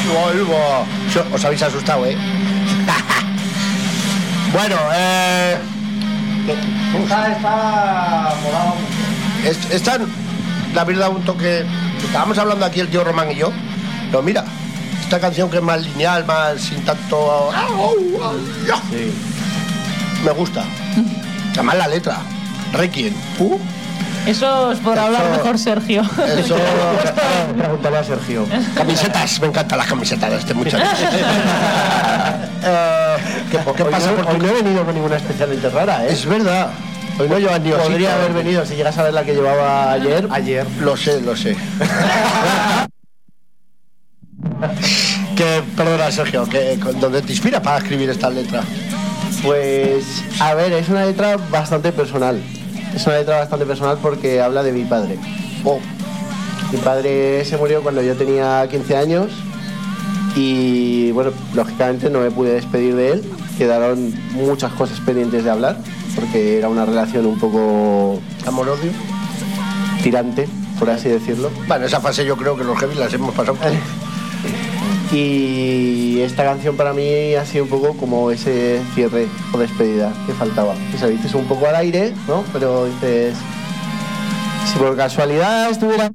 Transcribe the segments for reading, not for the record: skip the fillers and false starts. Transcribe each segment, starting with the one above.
Os habéis asustado, ¿eh? Bueno, Está molado. Esta, la verdad, un toque. Estábamos hablando aquí el tío Román y yo. Pero mira, esta canción que es más lineal, más sin tanto. Sí. Me gusta. Además la letra. Requiem. Eso os podrá hablar mejor Sergio. Eso. Pregúntale a Sergio. Camisetas, me encantan las camisetas de este muchacho. ¿Qué pasa? Hoy no he venido con ninguna especialmente rara, ¿eh? Es verdad. Hoy no llevan ni osito. Podría haber venido si llegas a ver la que llevaba ayer. Ayer. Lo sé. Perdona, Sergio, ¿dónde te inspira para escribir esta letra? Pues, a ver, es una letra bastante personal. Es una letra bastante personal porque habla de mi padre. Mi padre se murió cuando yo tenía 15 años y, bueno, lógicamente no me pude despedir de él. Quedaron muchas cosas pendientes de hablar porque era una relación un poco... ¿Amor-odio? Tirante, por así decirlo. Bueno, esa fase yo creo que los heavy las hemos pasado. Y esta canción para mí ha sido un poco como ese cierre o despedida que faltaba. O sea, dices un poco al aire, ¿no? Pero dices, si por casualidad estuviera...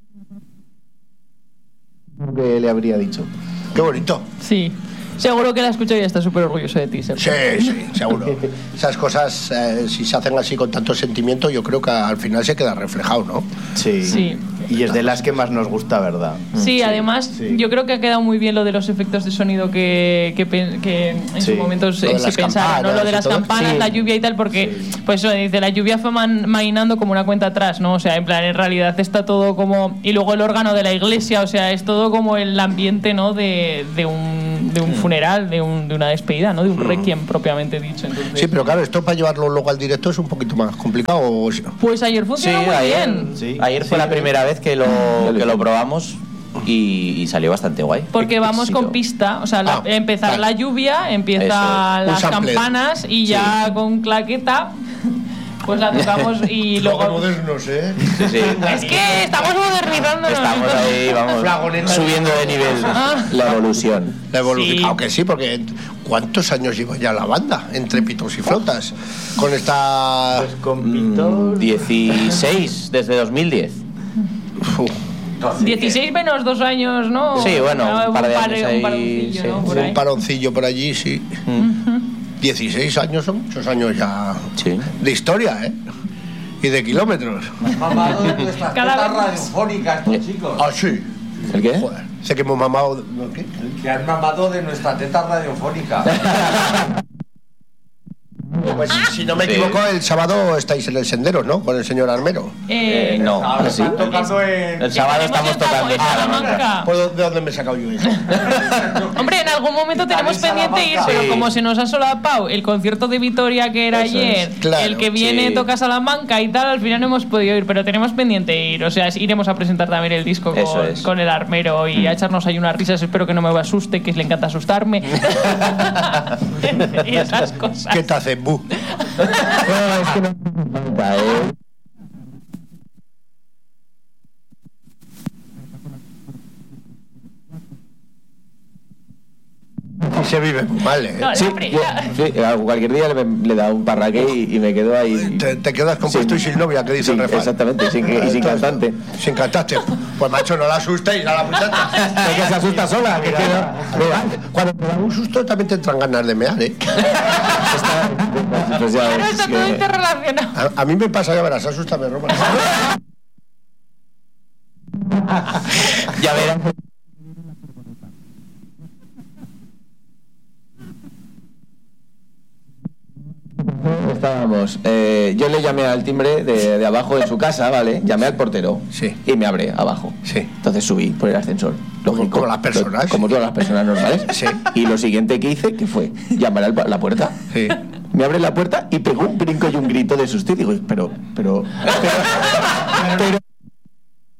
que le habría dicho. Qué bonito. Sí. Seguro que la escucha y está súper orgulloso de ti, Sergio. Sí, seguro. Esas cosas, si se hacen así con tanto sentimiento, yo creo que al final se queda reflejado, ¿no? Sí. Y es de las que más nos gusta, ¿verdad? Sí, además, yo creo que ha quedado muy bien lo de los efectos de sonido que en su momento se pensaron, ¿no? Lo de las campanas, la lluvia y tal, porque, pues eso dice, la lluvia fue mainando como una cuenta atrás, ¿no? O sea, en plan, en realidad está todo como... Y luego el órgano de la iglesia, o sea, es todo como el ambiente, ¿no? De un funeral, de una despedida, ¿no? De un requiem propiamente dicho. Entonces, sí, pero claro, esto para llevarlo luego al directo es un poquito más complicado. Pues ayer funcionó muy bien. Sí. Ayer fue la primera vez que lo probamos y salió bastante guay. Porque vamos con pista, o sea, empezar la lluvia, empiezan las campanas y ya con claqueta pues la tocamos y luego... modernos, ¿eh? Sí. Es que estamos modernizándonos. Estamos ahí, vamos, subiendo de nivel. La evolución. Sí. Aunque sí, porque ¿cuántos años lleva ya la banda? Entre pitos y flautas. Con esta... Pues con pitos... 16, desde 2010. 16 menos 2 años, ¿no? Sí, bueno, un par de años ahí, paroncillo, sí. ¿no? Por ahí. Un paroncillo por allí, sí. 16 años son muchos años ya de historia, ¿eh? Y de kilómetros. Mamado de nuestras tetas radiofónicas, estos chicos. Ah, sí. ¿El qué? Joder, sé que hemos mamado... ¿Qué? Que han mamado de nuestra teta radiofónica. Pues si no me equivoco, el sábado estáis en el Sendero, ¿no? Con el señor Armero. No. Ahora están tocando El sábado estamos tocando en Salamanca. ¿De dónde me he sacado yo eso? Hombre, en algún momento tenemos pendiente ir, pero como se nos ha solapado el concierto de Vitoria que era ayer, claro, el que viene toca Salamanca y tal, al final no hemos podido ir, pero tenemos pendiente ir. O sea, iremos a presentar también el disco con el Armero y a echarnos ahí unas risas. Espero que no me asuste, que le encanta asustarme. Y esas cosas. ¿Qué te hace, Bu? Es que no... Y se vive muy mal, ¿eh? No, Sí, cualquier día le da un parraque y me quedo ahí. Te quedas compuesto y sin novia, que dice el refrán. Exactamente, y sin cantante. Sin cantante. Pues macho, no la asustéis a la muchacha. Es que se asusta sola. Cuando te da un susto también te entran ganas de mear, ¿eh? Pues ya Claro, ves está todo interrelacionado. A mí me pasa, ya verás, asústame, Roma. Ya verás. Estábamos, yo le llamé al timbre de abajo de su casa, ¿vale? Llamé al portero y me abre abajo. Sí. Entonces subí por el ascensor, lógico. Como las personas. Como todas las personas normales. Sí. Y lo siguiente que hice, ¿qué fue? Llamar a la puerta. Sí. Me abre la puerta y pegó un brinco y un grito de susto y digo, pero